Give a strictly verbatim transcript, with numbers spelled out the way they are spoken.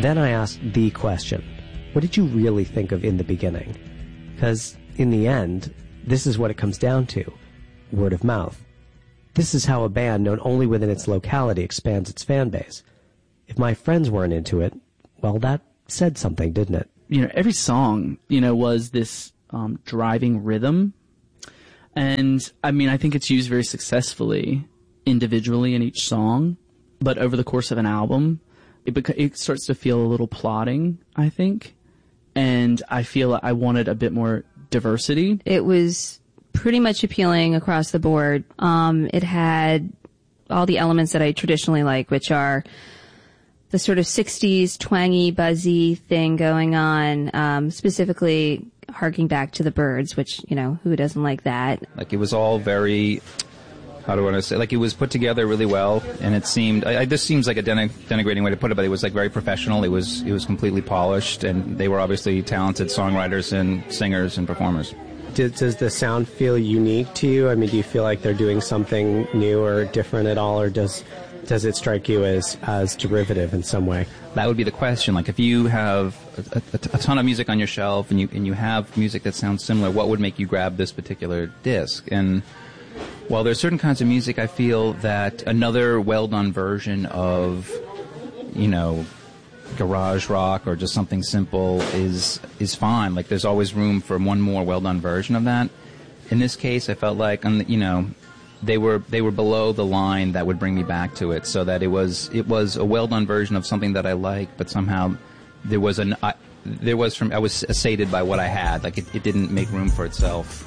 then I asked the question, what did you really think of In the Beginning? Because in the end, this is what it comes down to. Word of mouth. This is how a band known only within its locality expands its fan base. If my friends weren't into it, well, that said something, didn't it? You know, every song, you know, was this um, driving rhythm. And, I mean, I think it's used very successfully individually in each song. But over the course of an album, it, beca- it starts to feel a little plodding, I think. And I feel I wanted a bit more diversity. It was pretty much appealing across the board. Um, it had all the elements that I traditionally like, which are the sort of sixties twangy, buzzy thing going on, um, specifically harking back to the Byrds, which, you know, who doesn't like that? Like, it was all very, how do I want to say, like, it was put together really well, and it seemed, I, I, this seems like a den- denigrating way to put it, but it was, like, very professional. It was, it was completely polished, and they were obviously talented songwriters and singers and performers. Does, does the sound feel unique to you? I mean, do you feel like they're doing something new or different at all, or does does it strike you as, as derivative in some way? That would be the question. Like, if you have a, a, a ton of music on your shelf and you and you have music that sounds similar, what would make you grab this particular disc? And while there's certain kinds of music, I feel that another well-done version of, you know, garage rock or just something simple is is fine. Like, there's always room for one more well-done version of that. In this case, I felt like, you know, they were they were below the line that would bring me back to it, so that it was it was a well-done version of something that I liked, but somehow there was an I, there was from I was sated by what I had. Like, it, it didn't make room for itself.